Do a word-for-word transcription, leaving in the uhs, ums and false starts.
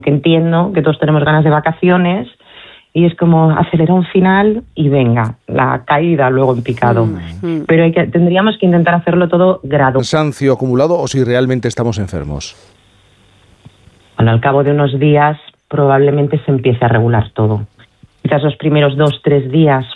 que entiendo que todos tenemos ganas de vacaciones y es como acelerar un final y venga, la caída luego en picado. Mm. Pero hay que, tendríamos que intentar hacerlo todo gradual. ¿Cansancio acumulado o si realmente estamos enfermos? Bueno, al cabo de unos días probablemente se empiece a regular todo. Quizás los primeros dos, tres días